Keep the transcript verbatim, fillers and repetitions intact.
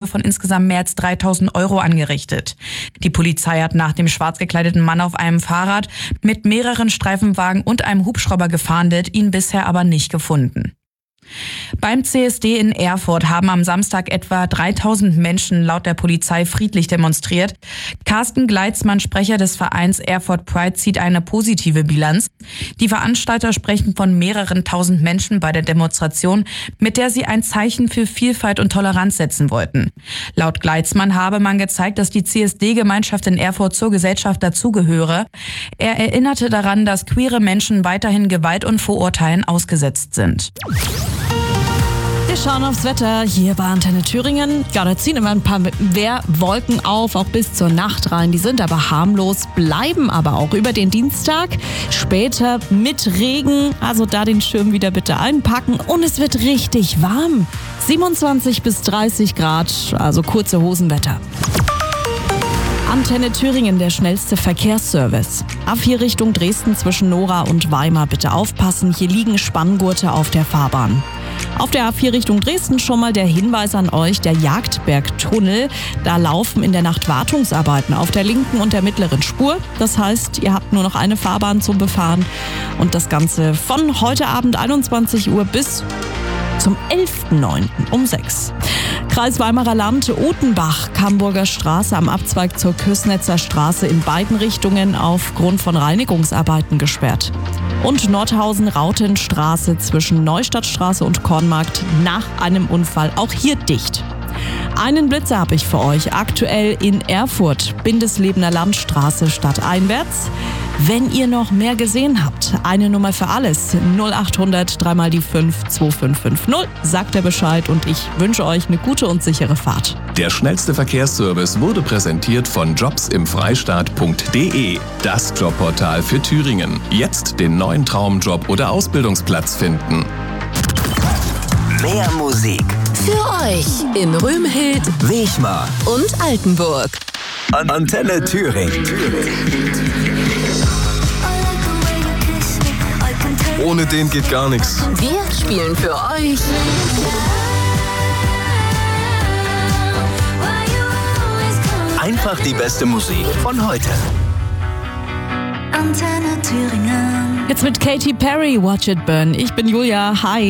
von insgesamt mehr als dreitausend Euro angerichtet. Die Polizei hat nach dem schwarz gekleideten Mann auf einem Fahrrad mit mehreren Streifenwagen und einem Hubschrauber gefahndet, ihn bisher aber nicht gefunden. Beim C S D in Erfurt haben am Samstag etwa dreitausend Menschen laut der Polizei friedlich demonstriert. Carsten Gleitzmann, Sprecher des Vereins Erfurt Pride, zieht eine positive Bilanz. Die Veranstalter sprechen von mehreren tausend Menschen bei der Demonstration, mit der sie ein Zeichen für Vielfalt und Toleranz setzen wollten. Laut Gleitzmann habe man gezeigt, dass die C S D-Gemeinschaft in Erfurt zur Gesellschaft dazugehöre. Er erinnerte daran, dass queere Menschen weiterhin Gewalt und Vorurteilen ausgesetzt sind. Wir schauen aufs Wetter hier bei Antenne Thüringen. Ja, da ziehen immer ein paar Wehrwolken auf, auch bis zur Nacht rein. Die sind aber harmlos, bleiben aber auch über den Dienstag. Später mit Regen, also da den Schirm wieder bitte einpacken. Und es wird richtig warm. siebenundzwanzig bis dreißig Grad, also kurze Hosenwetter. Antenne Thüringen, der schnellste Verkehrsservice. A vier Richtung Dresden zwischen Nora und Weimar bitte aufpassen. Hier liegen Spanngurte auf der Fahrbahn. Auf der A vier Richtung Dresden schon mal der Hinweis an euch, der Jagdbergtunnel. Da laufen in der Nacht Wartungsarbeiten auf der linken und der mittleren Spur. Das heißt, ihr habt nur noch eine Fahrbahn zum Befahren. Und das Ganze von heute Abend einundzwanzig Uhr bis zum elften neunten um sechs. Kreis Weimarer Land, Otenbach, Camburger Straße am Abzweig zur Kösnetzer Straße in beiden Richtungen aufgrund von Reinigungsarbeiten gesperrt. Und Nordhausen-Rautenstraße zwischen Neustadtstraße und Kornmarkt nach einem Unfall auch hier dicht. Einen Blitzer habe ich für euch. Aktuell in Erfurt, Bindeslebener Landstraße stadteinwärts. Wenn ihr noch mehr gesehen habt, eine Nummer für alles. null achthundert drei mal die fünf zwei fünf fünf null. Sagt er Bescheid und ich wünsche euch eine gute und sichere Fahrt. Der schnellste Verkehrsservice wurde präsentiert von jobs im freistaat punkt de. Das Jobportal für Thüringen. Jetzt den neuen Traumjob oder Ausbildungsplatz finden. Mehr Musik für euch in Rümhild, Wechmar und Altenburg. Antenne Thüringen. Ohne den geht gar nichts. Wir spielen für euch einfach die beste Musik von heute. Antenne Thüringen. Jetzt mit Katy Perry, Watch It Burn. Ich bin Julia, hi.